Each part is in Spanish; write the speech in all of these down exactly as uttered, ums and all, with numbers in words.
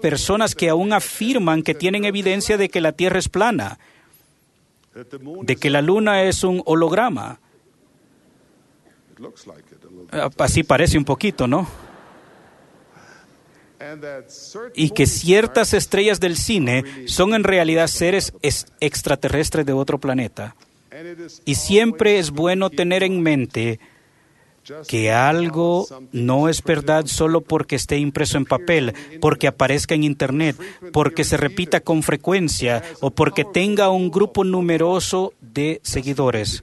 personas que aún afirman que tienen evidencia de que la Tierra es plana, de que la Luna es un holograma. Así parece un poquito, ¿no? Y que ciertas estrellas del cine son en realidad seres extraterrestres de otro planeta. Y siempre es bueno tener en mente que algo no es verdad solo porque esté impreso en papel, porque aparezca en Internet, porque se repita con frecuencia o porque tenga un grupo numeroso de seguidores.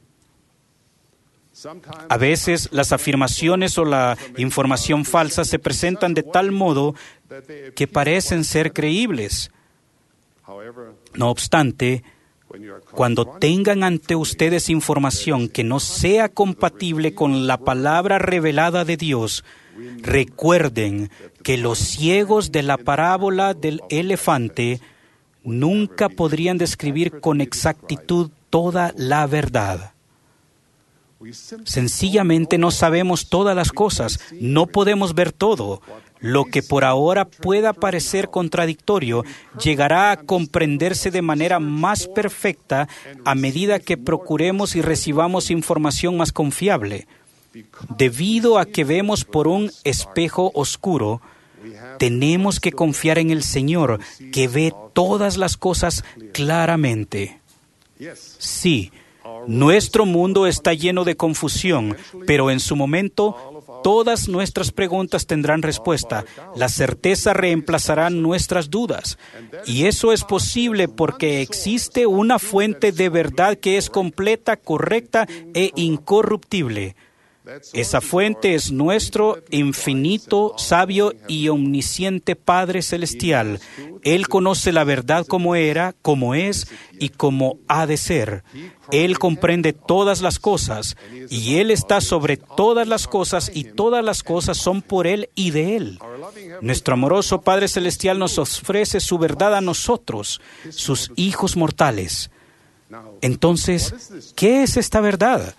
A veces las afirmaciones o la información falsa se presentan de tal modo que parecen ser creíbles. No obstante, cuando tengan ante ustedes información que no sea compatible con la palabra revelada de Dios, recuerden que los ciegos de la parábola del elefante nunca podrían describir con exactitud toda la verdad. Sencillamente no sabemos todas las cosas, no podemos ver todo. Lo que por ahora pueda parecer contradictorio llegará a comprenderse de manera más perfecta a medida que procuremos y recibamos información más confiable. Debido a que vemos por un espejo oscuro, tenemos que confiar en el Señor, que ve todas las cosas claramente. Sí, nuestro mundo está lleno de confusión, pero en su momento todas nuestras preguntas tendrán respuesta. La certeza reemplazará nuestras dudas. Y eso es posible porque existe una fuente de verdad que es completa, correcta e incorruptible. Esa fuente es nuestro infinito, sabio y omnisciente Padre Celestial. Él conoce la verdad como era, como es y como ha de ser. Él comprende todas las cosas y Él está sobre todas las cosas y todas las cosas son por Él y de Él. Nuestro amoroso Padre Celestial nos ofrece su verdad a nosotros, sus hijos mortales. Entonces, ¿qué es esta verdad?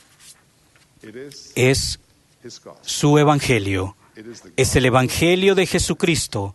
Es su Evangelio. Es el Evangelio de Jesucristo.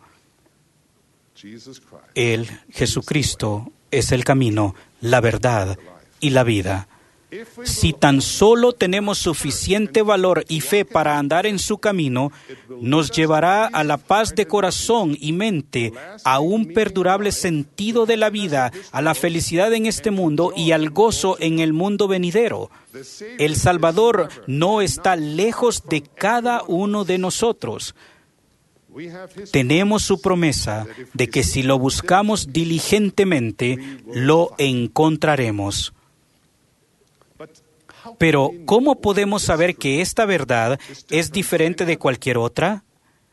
Él, Jesucristo, es el camino, la verdad y la vida. Si tan solo tenemos suficiente valor y fe para andar en su camino, nos llevará a la paz de corazón y mente, a un perdurable sentido de la vida, a la felicidad en este mundo y al gozo en el mundo venidero. El Salvador no está lejos de cada uno de nosotros. Tenemos su promesa de que si lo buscamos diligentemente, lo encontraremos. Pero, ¿cómo podemos saber que esta verdad es diferente de cualquier otra?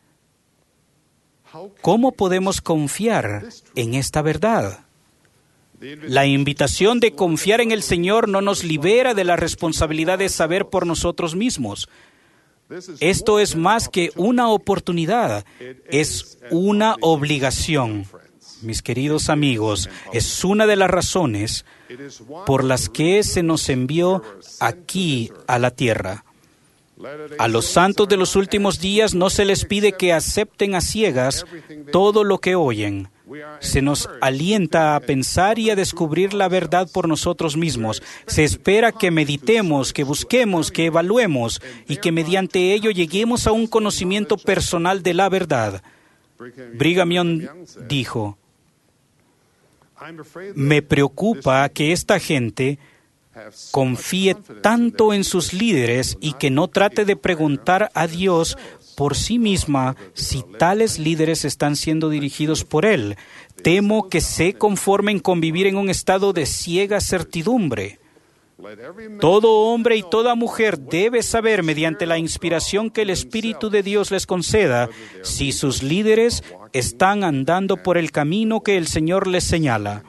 ¿Cómo podemos confiar en esta verdad? La invitación de confiar en el Señor no nos libera de la responsabilidad de saber por nosotros mismos. Esto es más que una oportunidad, es una obligación. Mis queridos amigos, es una de las razones por las que se nos envió aquí a la tierra. A los santos de los últimos días no se les pide que acepten a ciegas todo lo que oyen. Se nos alienta a pensar y a descubrir la verdad por nosotros mismos. Se espera que meditemos, que busquemos, que evaluemos y que mediante ello lleguemos a un conocimiento personal de la verdad. Brigham Young dijo: me preocupa que esta gente confíe tanto en sus líderes y que no trate de preguntar a Dios por sí misma si tales líderes están siendo dirigidos por Él. Temo que se conformen con vivir en un estado de ciega certidumbre. Todo hombre y toda mujer debe saber, mediante la inspiración que el Espíritu de Dios les conceda, si sus líderes están andando por el camino que el Señor les señala.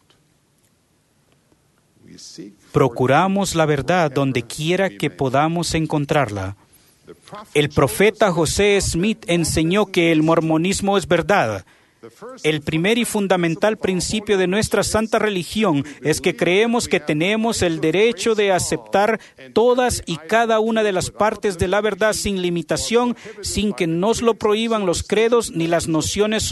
Procuramos la verdad donde quiera que podamos encontrarla. El profeta José Smith enseñó que el mormonismo es verdad. El primer y fundamental principio de nuestra santa religión es que creemos que tenemos el derecho de aceptar todas y cada una de las partes de la verdad sin limitación, sin que nos lo prohíban los credos ni las nociones